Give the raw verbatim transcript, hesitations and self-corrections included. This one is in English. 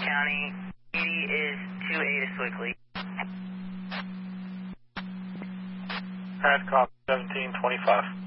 County. eighty is two A to Swickley. Alright, copy seventeen twenty-five.